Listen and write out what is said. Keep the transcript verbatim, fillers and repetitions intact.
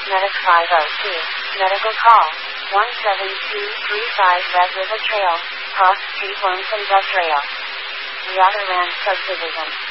Medic five oh two. Medical call. one seven two three five Red River Trail. Cross Street Lonesome Dove Trail. Riata Ranch Subdivision.